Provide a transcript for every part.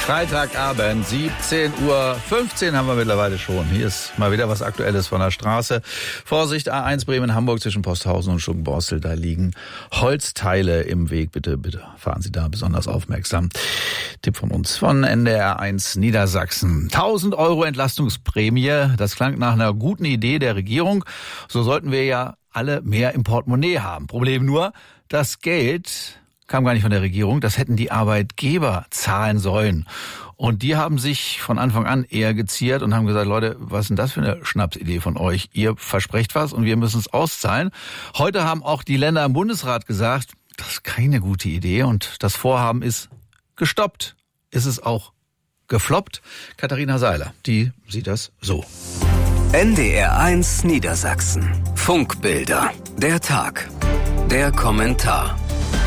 Freitagabend, 17:15 Uhr haben wir mittlerweile schon. Hier ist mal wieder was Aktuelles von der Straße. Vorsicht, A1 Bremen-Hamburg zwischen Posthausen und Schluckenborstel. Da liegen Holzteile im Weg. Bitte fahren Sie da besonders aufmerksam. Tipp von uns von NDR 1 Niedersachsen. 1.000 € Entlastungsprämie. Das klang nach einer guten Idee der Regierung. So sollten wir ja alle mehr im Portemonnaie haben. Problem nur, das Geld kam gar nicht von der Regierung, das hätten die Arbeitgeber zahlen sollen. Und die haben sich von Anfang an eher geziert und haben gesagt, Leute, was ist denn das für eine Schnapsidee von euch? Ihr versprecht was und wir müssen es auszahlen. Heute haben auch die Länder im Bundesrat gesagt, das ist keine gute Idee und das Vorhaben ist gestoppt. Ist es auch gefloppt? Katharina Seiler, die sieht das so. NDR 1 Niedersachsen. Funkbilder. Der Tag. Der Kommentar.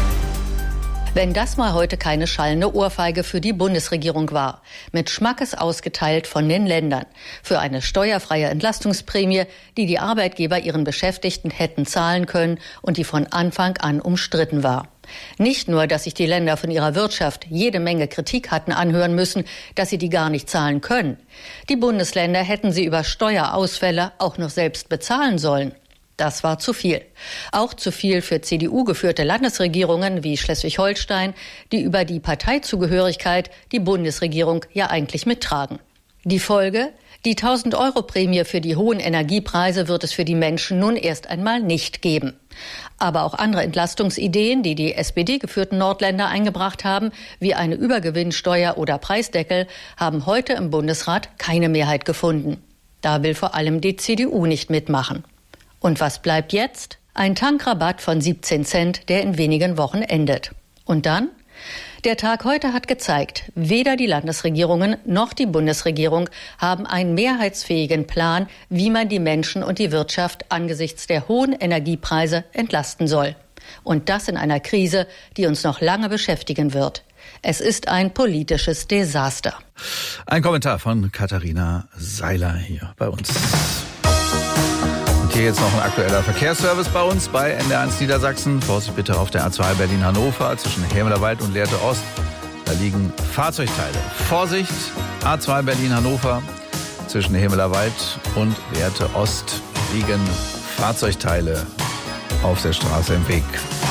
Wenn das mal heute keine schallende Ohrfeige für die Bundesregierung war. Mit Schmackes ausgeteilt von den Ländern. Für eine steuerfreie Entlastungsprämie, die die Arbeitgeber ihren Beschäftigten hätten zahlen können und die von Anfang an umstritten war. Nicht nur, dass sich die Länder von ihrer Wirtschaft jede Menge Kritik hatten anhören müssen, dass sie die gar nicht zahlen können. Die Bundesländer hätten sie über Steuerausfälle auch noch selbst bezahlen sollen. Das war zu viel. Auch zu viel für CDU-geführte Landesregierungen wie Schleswig-Holstein, die über die Parteizugehörigkeit die Bundesregierung ja eigentlich mittragen. Die Folge? Die 1.000 € Prämie für die hohen Energiepreise wird es für die Menschen nun erst einmal nicht geben. Aber auch andere Entlastungsideen, die die SPD-geführten Nordländer eingebracht haben, wie eine Übergewinnsteuer oder Preisdeckel, haben heute im Bundesrat keine Mehrheit gefunden. Da will vor allem die CDU nicht mitmachen. Und was bleibt jetzt? Ein Tankrabatt von 17 Cent, der in wenigen Wochen endet. Und dann? Der Tag heute hat gezeigt, weder die Landesregierungen noch die Bundesregierung haben einen mehrheitsfähigen Plan, wie man die Menschen und die Wirtschaft angesichts der hohen Energiepreise entlasten soll. Und das in einer Krise, die uns noch lange beschäftigen wird. Es ist ein politisches Desaster. Ein Kommentar von Katharina Seiler hier bei uns. Hier jetzt noch ein aktueller Verkehrsservice bei uns bei NDR 1 Niedersachsen. Vorsicht bitte auf der A2 Berlin-Hannover zwischen Hemelerwald und Lehrte Ost. Da liegen Fahrzeugteile. Vorsicht, A2 Berlin-Hannover zwischen Hemelerwald und Lehrte Ost liegen Fahrzeugteile auf der Straße im Weg.